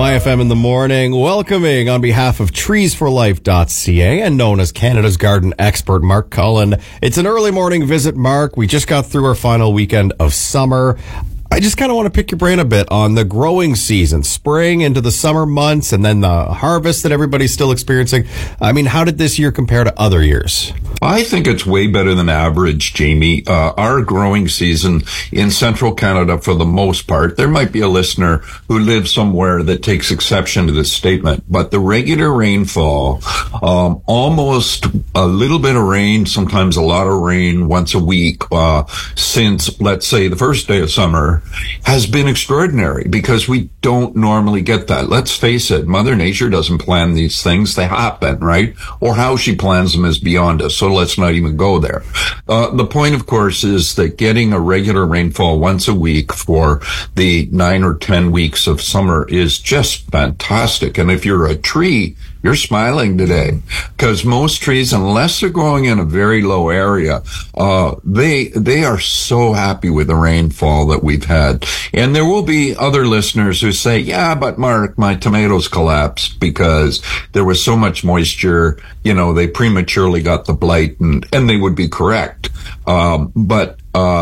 My FM in the morning, welcoming on behalf of treesforlife.ca and known as Canada's garden expert, Mark Cullen. It's an early morning visit, Mark. We just got through our final weekend of summer. I just kind of want to pick your brain a bit on the growing season, spring into the summer months, and then the harvest that everybody's still experiencing. I mean, how did this year compare to other years? I think it's way better than average, Jamie. Our growing season in central Canada, for the most part, there might be a listener who lives somewhere that takes exception to this statement, but the regular rainfall, almost a little bit of rain, sometimes a lot of rain once a week, since, let's say, the first day of summer, has been extraordinary because we don't normally get that. Let's face it, Mother Nature doesn't plan these things. They happen, right? Or how she plans them is beyond us. So let's not even go there. The point, of course, is that getting a regular rainfall once a week for the 9 or 10 weeks of summer is just fantastic. And if you're a tree, you're smiling today, because most trees, unless they're growing in a very low area, they are so happy with the rainfall that we've had. And there will be other listeners who say, yeah, but Mark, my tomatoes collapsed because there was so much moisture, they prematurely got the blight, and they would be correct. But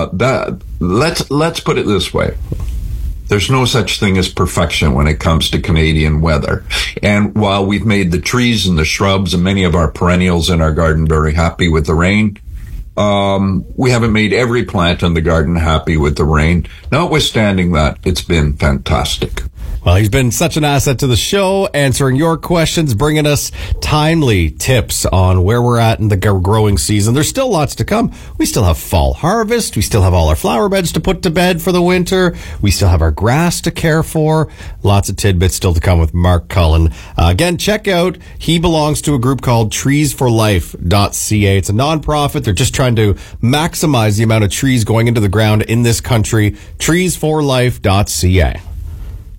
let's put it this way. There's no such thing as perfection when it comes to Canadian weather. And while we've made the trees and the shrubs and many of our perennials in our garden very happy with the rain, we haven't made every plant in the garden happy with the rain. Notwithstanding that, it's been fantastic. Well, he's been such an asset to the show, answering your questions, bringing us timely tips on where we're at in the growing season. There's still lots to come. We still have fall harvest. We still have all our flower beds to put to bed for the winter. We still have our grass to care for. Lots of tidbits still to come with Mark Cullen. Again, check out, he belongs to a group called treesforlife.ca. It's a nonprofit. They're just trying to maximize the amount of trees going into the ground in this country. treesforlife.ca.